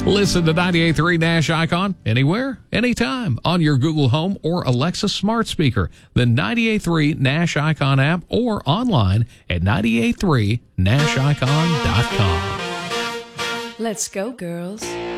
Listen to 98.3 Nash Icon anywhere, anytime on your Google Home or Alexa smart speaker, the 98.3 Nash Icon app, or online at 98.3nashicon.com. Let's go, girls.